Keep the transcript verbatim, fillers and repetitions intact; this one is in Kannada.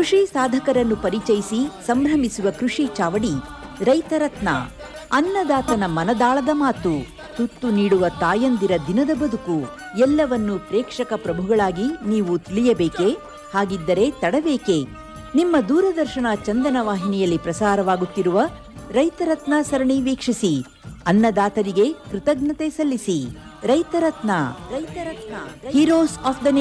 ಕೃಷಿ ಸಾಧಕರನ್ನು ಪರಿಚಯಿಸಿ ಸಂಭ್ರಮಿಸುವ ಕೃಷಿ ಚಾವಡಿ ರೈತರತ್ನ. ಅನ್ನದಾತನ ಮನದಾಳದ ಮಾತು, ತುತ್ತು ನೀಡುವ ತಾಯಂದಿರ ದಿನದ ಬದುಕು ಎಲ್ಲವನ್ನೂ ಪ್ರೇಕ್ಷಕ ಪ್ರಭುಗಳಾಗಿ ನೀವು ತಿಳಿಯಬೇಕೇ? ಹಾಗಿದ್ದರೆ ತಡಬೇಕೆ? ನಿಮ್ಮ ದೂರದರ್ಶನ ಚಂದನ ವಾಹಿನಿಯಲ್ಲಿ ಪ್ರಸಾರವಾಗುತ್ತಿರುವ ರೈತರತ್ನ ಸರಣಿ ವೀಕ್ಷಿಸಿ. ಅನ್ನದಾತರಿಗೆ ಕೃತಜ್ಞತೆ ಸಲ್ಲಿಸಿ. ರೈತರತ್ನ, ರೈತರತ್ನ, ಹೀರೋಸ್ ಆಫ್ ದ